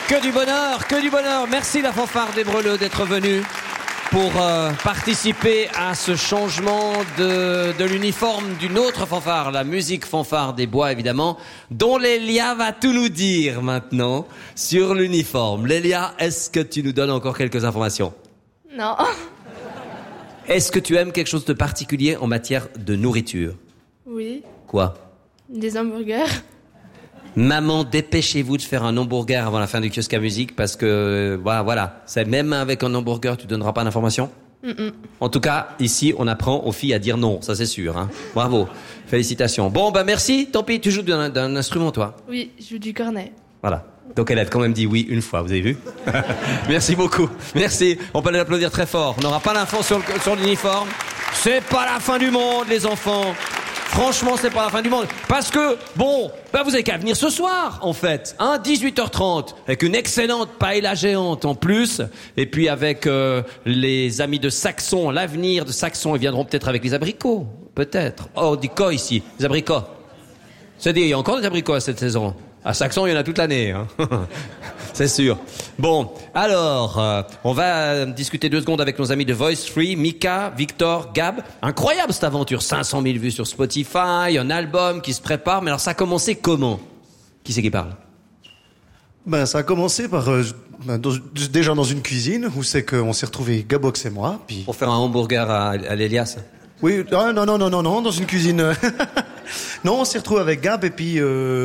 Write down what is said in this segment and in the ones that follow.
Que du bonheur, que du bonheur. Merci la fanfare des Breleux d'être venue pour participer à ce changement de l'uniforme d'une autre fanfare, la musique fanfare des Bois évidemment, dont Lélia va tout nous dire maintenant sur l'uniforme. Lélia, est-ce que tu nous donnes encore quelques informations? Non. Est-ce que tu aimes quelque chose de particulier en matière de nourriture? Oui. Quoi? Des hamburgers. Maman, dépêchez-vous de faire un hamburger avant la fin du kiosque à musique parce que, voilà. C'est même avec un hamburger, tu donneras pas d'informations? En tout cas, ici, on apprend aux filles à dire non, ça c'est sûr, hein. Bravo. Félicitations. Bon, merci. Tant pis, tu joues d'un instrument, toi? Oui, je joue du cornet. Voilà. Donc elle a quand même dit oui une fois, vous avez vu? Merci beaucoup. Merci. On peut l'applaudir très fort. On n'aura pas l'info sur l'uniforme. C'est pas la fin du monde, les enfants. Franchement, c'est pas la fin du monde. Parce que, vous avez qu'à venir ce soir, en fait. 18h30, avec une excellente paella géante en plus. Et puis avec les amis de Saxon, l'avenir de Saxon, ils viendront peut-être avec les abricots. Peut-être. Oh, on dit quoi ici? Les abricots. C'est-à-dire, il y a encore des abricots à cette saison. À Saxon, il y en a toute l'année, hein. C'est sûr. Bon, alors, on va discuter 2 secondes avec nos amis de Voice Free, Mika, Victor, Gab. Incroyable cette aventure, 500 000 vues sur Spotify, un album qui se prépare. Mais alors, ça a commencé comment? Qui c'est qui parle? Ça a commencé par déjà dans une cuisine où c'est qu'on s'est retrouvés, Gabox et moi. Puis... Pour faire un hamburger à l'Elias? Oui, non, dans une cuisine. Non, on s'est retrouvés avec Gab et puis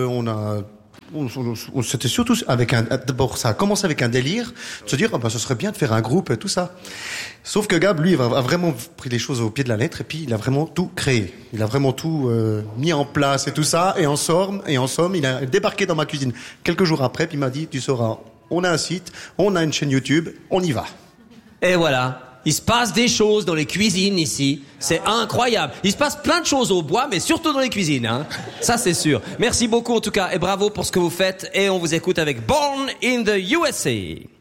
c'était surtout avec d'abord ça a commencé avec un délire de se dire ce serait bien de faire un groupe et tout ça. Sauf que Gab lui a vraiment pris les choses au pied de la lettre et puis il a vraiment tout créé. Il a vraiment tout mis en place et tout ça et en somme il a débarqué dans ma cuisine quelques jours après puis il m'a dit tu sauras, on a un site, on a une chaîne YouTube, on y va. Et voilà. Il se passe des choses dans les cuisines ici. C'est incroyable. Il se passe plein de choses au bois, mais surtout dans les cuisines, hein. Ça, c'est sûr. Merci beaucoup, en tout cas, et bravo pour ce que vous faites. Et on vous écoute avec Born in the USA.